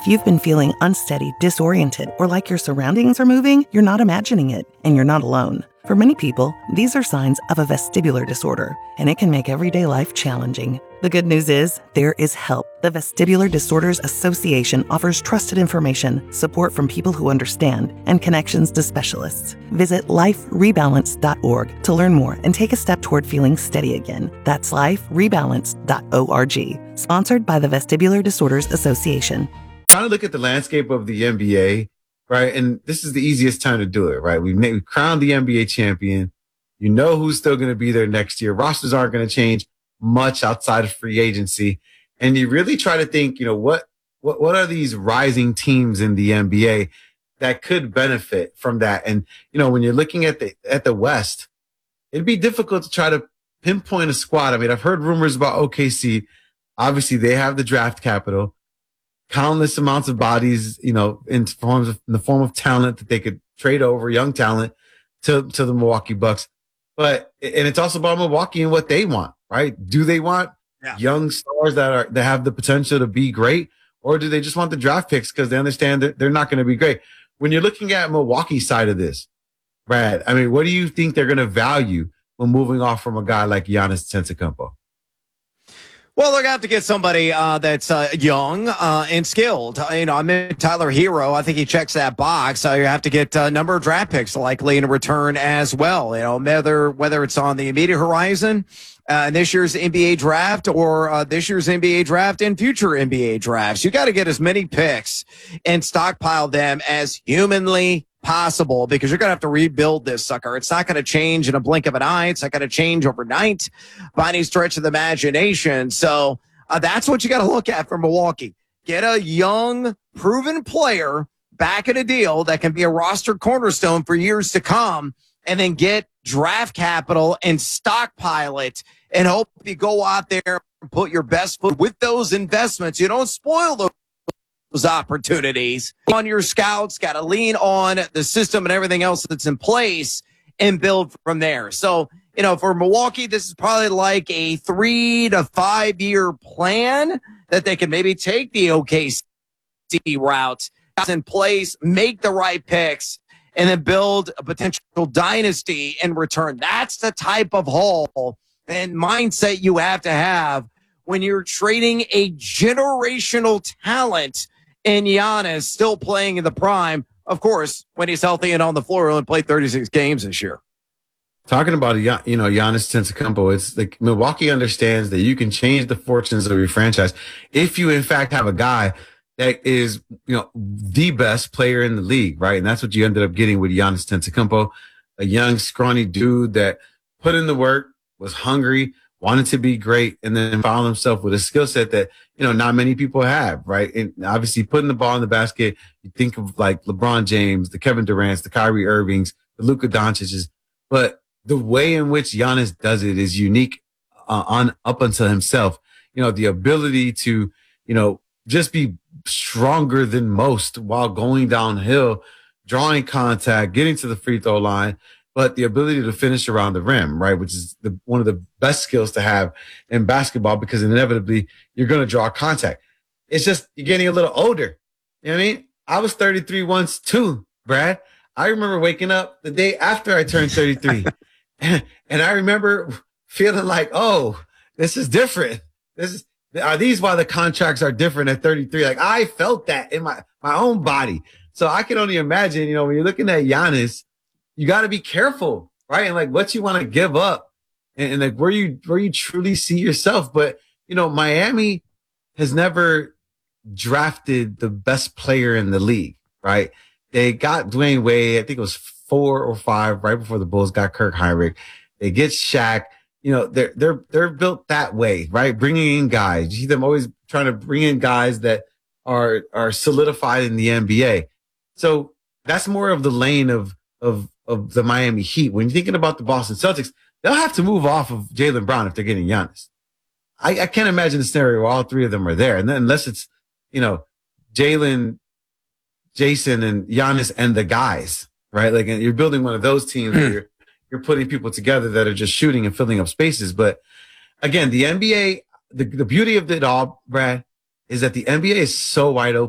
If you've been feeling unsteady, disoriented, or like your surroundings are moving, you're not imagining it, and you're not alone. For many people, these are signs of a vestibular disorder, and it can make everyday life challenging. The good news is, there is help. The Vestibular Disorders Association offers trusted information, support from people who understand, and connections to specialists. Visit liferebalance.org to learn more and take a step toward feeling steady again. That's liferebalance.org. Sponsored by the Vestibular Disorders Association. Trying to look at the landscape of the NBA, right? And this is the easiest time to do it, right? We've crowned the NBA champion. You know who's still going to be there next year. Rosters aren't going to change much outside of free agency. And you really try to think, what are these rising teams in the NBA that could benefit from that? And, when you're looking at the West, it'd be difficult to try to pinpoint a squad. I mean, I've heard rumors about OKC. Obviously, they have the draft capital. Countless amounts of bodies, in the form of talent that they could trade over, young talent to the Milwaukee Bucks. And it's also about Milwaukee and what they want, right? Do they want young stars that have the potential to be great, or do they just want the draft picks because they understand that they're not going to be great? When you're looking at Milwaukee's side of this, Brad, I mean, what do you think they're going to value when moving off from a guy like Giannis Antetokounmpo? Well, they're going to have to get somebody that's young and skilled. I mean, Tyler Hero, I think he checks that box. You have to get a number of draft picks likely in return as well. Whether it's on the immediate horizon, this year's NBA draft or this year's NBA draft and future NBA drafts. You got to get as many picks and stockpile them as humanly possible because you're going to have to rebuild this sucker. It's not going to change in a blink of an eye. It's not going to change overnight by any stretch of the imagination. So that's what you got to look at for Milwaukee. Get a young, proven player back in a deal that can be a roster cornerstone for years to come, and then get draft capital and stockpile it and hope you go out there and put your best foot with those investments. You don't spoil those opportunities on your scouts, got to lean on the system and everything else that's in place and build from there. So, for Milwaukee, this is probably like a 3 to 5 year plan that they can maybe take the OKC route in place, make the right picks, and then build a potential dynasty in return. That's the type of haul and mindset you have to have when you're trading a generational talent in Giannis, still playing in the prime. Of course, when he's healthy and on the floor, he'll only play 36 games this year. Talking about, Giannis Antetokounmpo, it's like Milwaukee understands that you can change the fortunes of your franchise if you, in fact, have a guy that is, the best player in the league, right? And that's what you ended up getting with Giannis Antetokounmpo, a young, scrawny dude that put in the work, was hungry, wanted to be great, and then found himself with a skill set that, not many people have, right? And obviously putting the ball in the basket, you think of like LeBron James, the Kevin Durant's, the Kyrie Irvings, the Luka Doncic's, but the way in which Giannis does it is unique up unto himself. The ability to, just be stronger than most while going downhill, drawing contact, getting to the free throw line, but the ability to finish around the rim, right, which is one of the best skills to have in basketball because inevitably you're going to draw contact. It's just you're getting a little older. You know what I mean? I was 33 once too, Brad. I remember waking up the day after I turned 33. and I remember feeling like, oh, this is different. Are these why the contracts are different at 33? Like I felt that in my own body. So I can only imagine, when you're looking at Giannis, you got to be careful, right? And like what you want to give up and like where you truly see yourself. But, Miami has never drafted the best player in the league, right? They got Dwayne Wade. I think it was 4 or 5 right before the Bulls got Kirk Heinrich. They get Shaq. They're built that way, right? Bringing in guys. You see them always trying to bring in guys that are solidified in the NBA. So that's more of the lane of the Miami Heat. When you're thinking about the Boston Celtics, they'll have to move off of Jaylen Brown if they're getting Giannis. I can't imagine a scenario where all three of them are there. And then unless it's, Jaylen, Jason, and Giannis and the guys, right? Like you're building one of those teams where you're putting people together that are just shooting and filling up spaces. But again, the NBA, the beauty of it all, Brad, is that the NBA is so wide open.